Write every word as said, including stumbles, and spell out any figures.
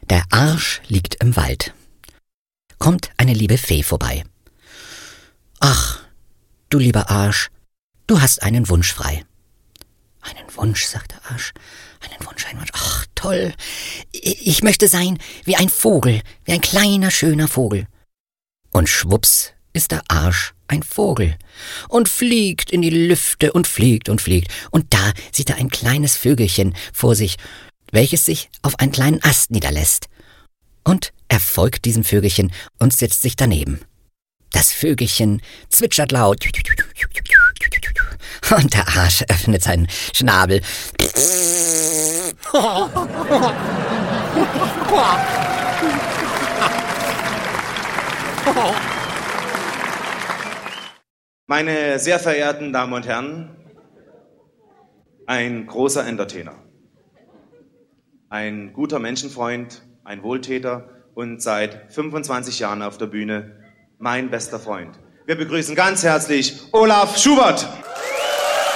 Der Arsch liegt im Wald. Kommt eine liebe Fee vorbei. »Ach, du lieber Arsch, du hast einen Wunsch frei.« »Einen Wunsch«, sagt der Arsch. »Einen Wunsch, einen Wunsch. Ach, toll. Ich möchte sein wie ein Vogel, wie ein kleiner, schöner Vogel.« Und schwupps ist der Arsch ein Vogel und fliegt in die Lüfte und fliegt und fliegt. Und da sieht er ein kleines Vögelchen vor sich, welches sich auf einen kleinen Ast niederlässt. Und er folgt diesem Vögelchen und setzt sich daneben. Das Vögelchen zwitschert laut. Und der Arsch öffnet seinen Schnabel. Meine sehr verehrten Damen und Herren, ein großer Entertainer, ein guter Menschenfreund, ein Wohltäter und seit fünfundzwanzig Jahren auf der Bühne mein bester Freund. Wir begrüßen ganz herzlich Olaf Schubert.